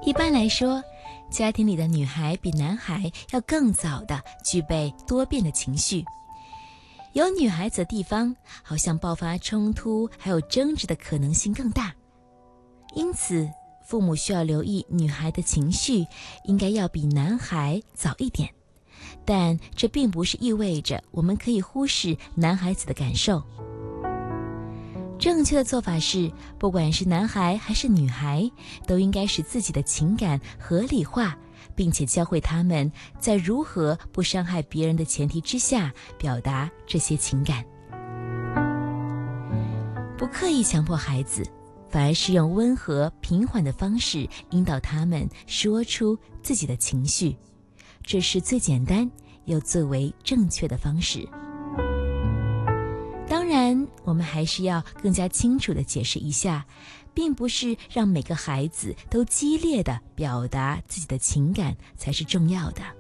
一般来说，家庭里的女孩比男孩要更早的具备多变的情绪。有女孩子的地方，好像爆发冲突还有争执的可能性更大。因此，父母需要留意女孩的情绪应该要比男孩早一点。但这并不是意味着我们可以忽视男孩子的感受。正确的做法是，不管是男孩还是女孩，都应该使自己的情感合理化，并且教会他们在如何不伤害别人的前提之下表达这些情感。不刻意强迫孩子，反而是用温和平缓的方式引导他们说出自己的情绪，这是最简单又最为正确的方式。当然，我们还是要更加清楚地解释一下，并不是让每个孩子都激烈地表达自己的情感才是重要的。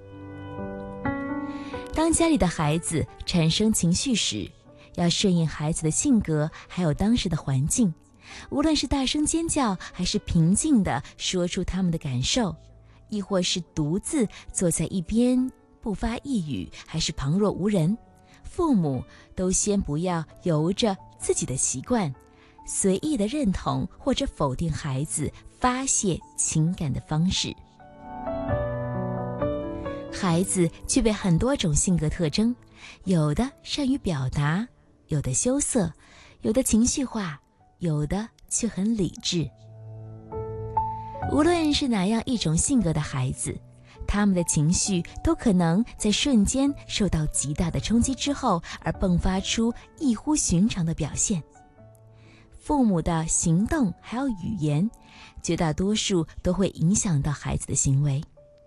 当家里的孩子产生情绪时，要顺应孩子的性格还有当时的环境，无论是大声尖叫还是平静地说出他们的感受，亦或是独自坐在一边不发一语，还是旁若无人，父母都先不要由着自己的习惯随意的认同或者否定孩子发泄情感的方式。孩子具备很多种性格特征，有的善于表达，有的羞涩，有的情绪化，有的却很理智。无论是哪样一种性格的孩子，他们的情绪都可能在瞬间受到极大的冲击之后而迸发出异乎寻常的表现。父母的行动还有语言，绝大多数都会影响到孩子的行为。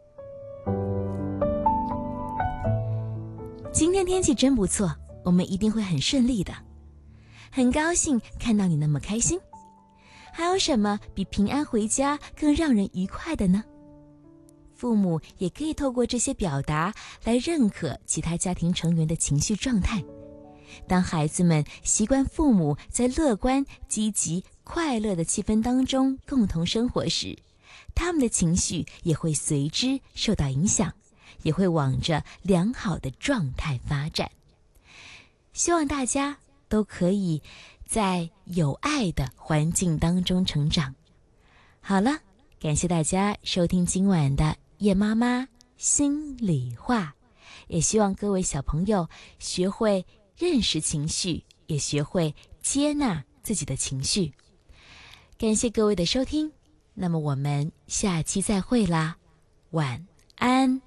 今天天气真不错，我们一定会很顺利的。很高兴看到你那么开心。还有什么比平安回家更让人愉快的呢？父母也可以透过这些表达来认可其他家庭成员的情绪状态。当孩子们习惯父母在乐观、积极、快乐的气氛当中共同生活时，他们的情绪也会随之受到影响，也会往着良好的状态发展。希望大家都可以在有爱的环境当中成长。好了，感谢大家收听今晚的叶妈妈心里话，也希望各位小朋友学会认识情绪，也学会接纳自己的情绪。感谢各位的收听，那么我们下期再会啦，晚安。